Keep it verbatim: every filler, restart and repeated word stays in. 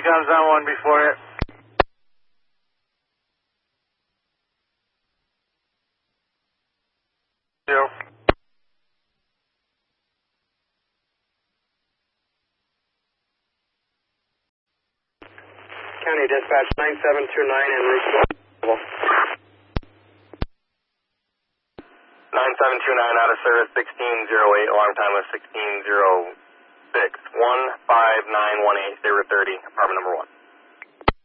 comes on one before it. Zero. County Dispatch nine seven two nine and reach nine seven two nine out of service sixteen oh eight, alarm time was sixteen oh six, one five nine one eight, zero thirty, apartment number one.